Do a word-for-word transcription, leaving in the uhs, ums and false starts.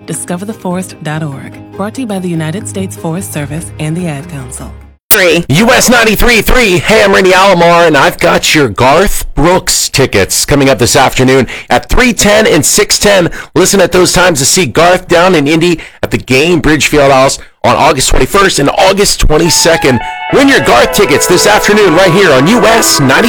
discover the forest dot org. Brought to you by the United States Forest Service and the Ad Council. U S ninety-three point three. Hey, I'm Randy Alomar, and I've got your Garth Brooks tickets coming up this afternoon at three ten and six ten. Listen at those times to see Garth down in Indy at the Gainbridge Fieldhouse on August twenty-first and August twenty-second. Win your Garth tickets this afternoon right here on U S ninety-three.